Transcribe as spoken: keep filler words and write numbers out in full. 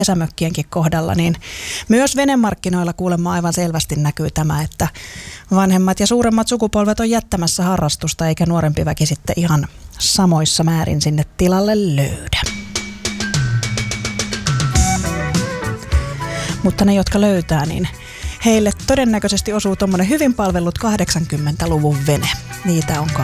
kesämökkienkin kohdalla, niin myös venemarkkinoilla kuulemma aivan selvästi näkyy tämä, että vanhemmat ja suuremmat sukupolvet on jättämässä harrastusta, eikä nuorempi väki sitten ihan samoissa määrin sinne tilalle löydä. Mutta ne, jotka löytää, niin heille todennäköisesti osuu tommonen hyvin palvellut kahdeksankymmentäluvun vene. Niitä on